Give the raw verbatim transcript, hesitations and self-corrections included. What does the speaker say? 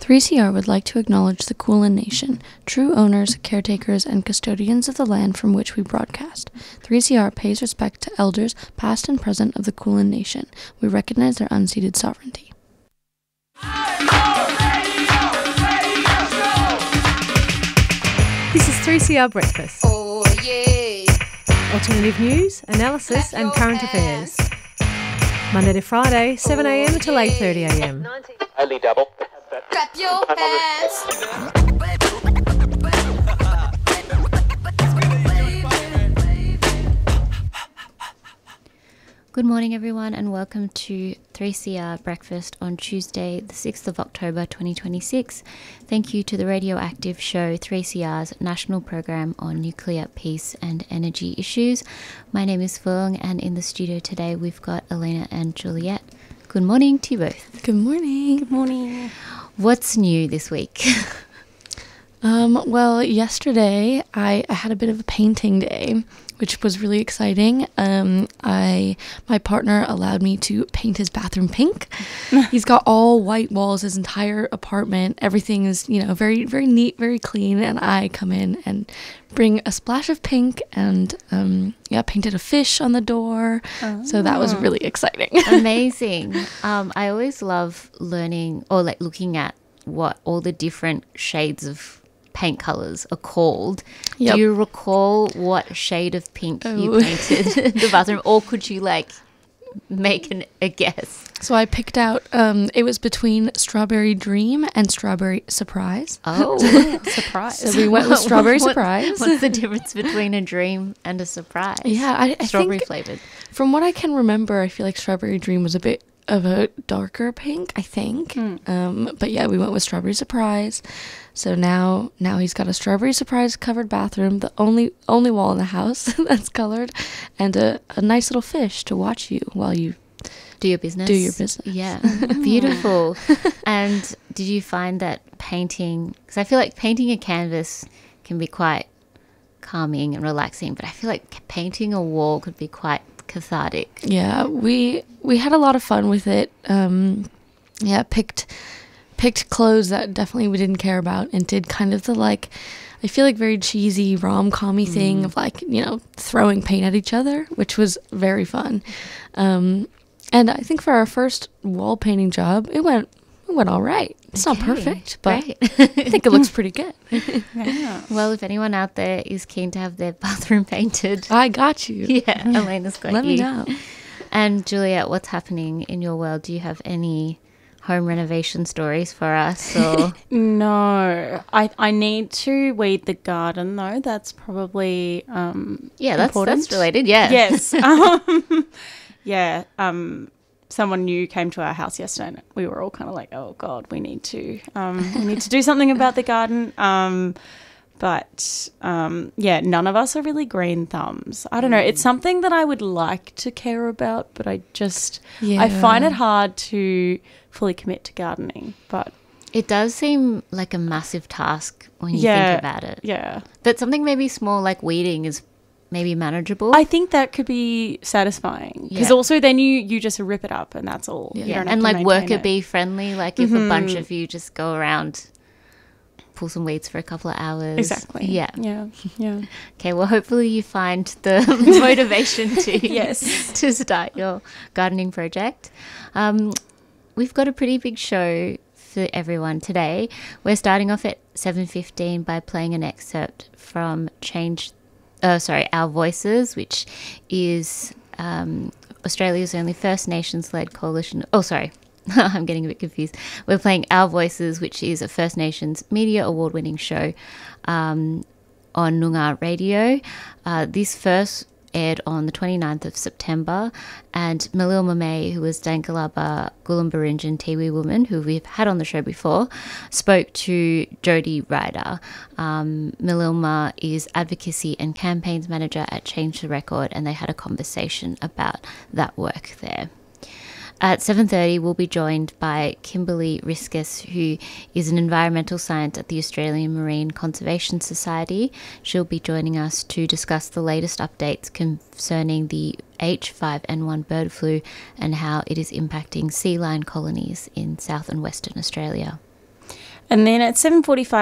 three C R would like to acknowledge the Kulin Nation, true owners, caretakers, and custodians of the land from which we broadcast. three C R pays respect to elders, past and present, of the Kulin Nation. We recognize their unceded sovereignty. This is three C R Breakfast. Oh, yeah. Alternative news, analysis, and current affairs. Monday to Friday, seven a m till eight thirty a m. Highly double. Clap your hands. Good morning, everyone, and welcome to three C R Breakfast on Tuesday, the sixth of October, twenty twenty-six. Thank you to the Radioactive Show, three C R's national program on nuclear peace and energy issues. My name is Fung, and in the studio today we've got Elena and Juliet. Good morning to you both. Good morning. Good morning. What's new this week? Um, well, yesterday I, I had a bit of a painting day, which was really exciting. Um, I my partner allowed me to paint his bathroom pink. He's got all white walls, his entire apartment. Everything is, you know, very, very neat, very clean. And I come in and bring a splash of pink and, um, yeah, painted a fish on the door. Oh. So that was really exciting. Amazing. Um, I always love learning or like looking at what all the different shades of paint colours are called. Yep. Do you recall what shade of pink oh. you painted the bathroom, or could you like make an, a guess? So I picked out, um, it was between Strawberry Dream and Strawberry Surprise. Oh, surprise. So we went with Strawberry what, Surprise. What's the difference between a dream and a surprise? Yeah, I, I Strawberry think, flavoured. From what I can remember, I feel like Strawberry Dream was a bit of a darker pink, I think. Mm. Um, but yeah, we went with Strawberry Surprise. So now now he's got a Strawberry Surprise covered bathroom, the only only wall in the house that's colored, and a, a nice little fish to watch you while you do your business. Do your business. Yeah. Beautiful. And did you find that painting, because I feel like painting a canvas can be quite calming and relaxing, but I feel like painting a wall could be quite cathartic. Yeah, we we had a lot of fun with it. Um, yeah, picked picked clothes that definitely we didn't care about, and did kind of the like, I feel like very cheesy rom-com-y mm. thing of like, you know, throwing paint at each other, which was very fun. Um, and I think for our first wall painting job, it went it went all right. It's okay, not perfect, but right. I think it looks pretty good. Yeah. Well, if anyone out there is keen to have their bathroom painted, I got you. Yeah, Elena's got Let you. me know. And Juliet, what's happening in your world? Do you have any home renovation stories for us? Or no, I I need to weed the garden though. That's probably um yeah, that's important. that's related. Yeah. Yes. um, yeah. Um. Someone new came to our house yesterday and we were all kind of like, oh God, we need to um, we need to do something about the garden. Um, but um, yeah, none of us are really green thumbs. I don't know. It's something that I would like to care about, but I just, yeah. I find it hard to fully commit to gardening. But it does seem like a massive task when you yeah, think about it. Yeah. But something maybe small like weeding is maybe manageable. I think that could be satisfying because yeah. also then you you just rip it up and that's all. Yeah, you don't and have like to worker bee friendly. Like if mm-hmm. a bunch of you just go around, pull some weeds for a couple of hours. Exactly. Yeah. Yeah. Yeah. Okay. Well, hopefully you find the motivation to yes to start your gardening project. Um, we've got a pretty big show for everyone today. We're starting off at seven fifteen by playing an excerpt from Change. Uh, sorry, Our Voices, which is um, Australia's only First Nations-led coalition. Oh, sorry, I'm getting a bit confused. We're playing Our Voices, which is a First Nations media award-winning show um, on Noongar Radio. Uh, this first aired on the twenty-ninth of September, and Malil Mamay, who was Dangalaba Gulumbarinjan Tiwi woman, who we've had on the show before, spoke to Jody Ryder. Um, Malilma is Advocacy and Campaigns Manager at Change the Record, and they had a conversation about that work there. At seven thirty, we'll be joined by Kimberly Riskus, who is an environmental scientist at the Australian Marine Conservation Society. She'll be joining us to discuss the latest updates concerning the H five N one bird flu and how it is impacting sea lion colonies in South and Western Australia. And then at seven forty-five